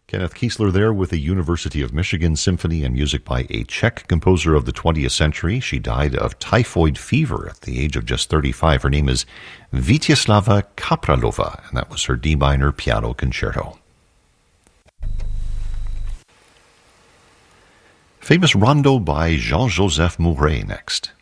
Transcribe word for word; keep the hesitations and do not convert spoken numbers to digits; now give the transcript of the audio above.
Kenneth Kiesler there with the University of Michigan Symphony and music by a Czech composer of the twentieth century. She died of typhoid fever at the age of just thirty-five. Her name is Vítězslava Kapralova, and that was her D minor piano concerto. Famous rondo by Jean-Joseph Mouret next.